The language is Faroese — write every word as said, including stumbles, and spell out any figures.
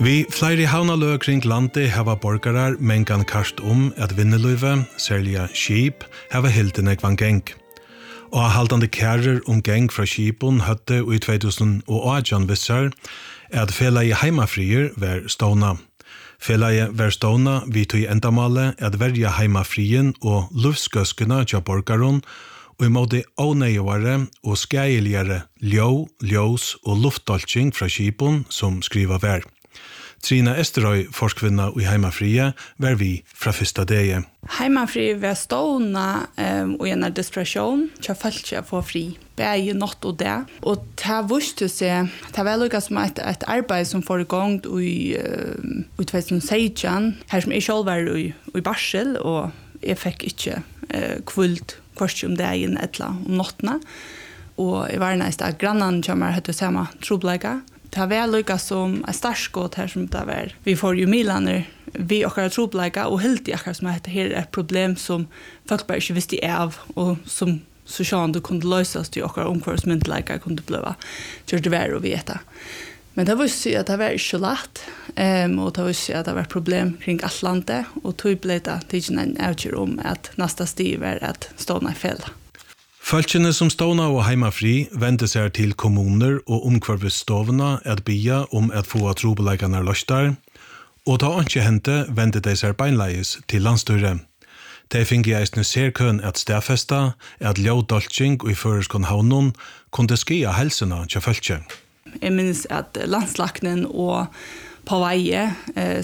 Vi flere havnaløg kring landet hava borgarar mengan karst om at vinneløyve, særlig skip, hava hilden ekvan geng. Og haldande kærer om geng fra skipun høtte i två tusen arton vissar at felaget heimafrier var ståna. Felaget var ståna vi tog endamale at verja heimafrien og luftsgøskene til borgaron og i måte åneiovare og skægeligere ljå, ljós og luftdolking fra skipun som skriva vær. Trina Esterøy, forskvinna i Heimafrie, var vi fra første dege. Heimafrie var stående um, og en desperation til folk å få fri. Begge natt og det. Og det visste seg, det var lukket som et, et arbeid som får i gang i, uh, i tjugo sexton, her som jeg selv var i, i barsel, og jeg fikk ikke uh, kvult kvart om dagen eller om nattene. Og jeg var næst at grannen kommer til samme troblegge. Det var lukket som en startskått her som det var. Vi får jo milaner, vi akkurat troblegge, og helt i akkurat som at dette er et problem som folk bare ikke visste av, og som så sånn det kunne løses til akkurat omkvartsmyndlegge kunne bli gjort det vær å vite. Men det var jo at det var ikke lett, um, og det var jo at det var et problem kring alt landet, og tog ble det til en avgjør om at neste stiv er at stående er fel. Falskene som ståna og heimafri vendte seg til kommuner og omkvarvestovene at bya om at få trobeleggene løstar, og da ikke hente vendte de seg beinleis til landstyret. De fikk i eisne serkøen at stedfesta at ljødolking og i føreskån havnen kunne skia helsene til falskje. Jeg minns at landslagnen og på veie eh,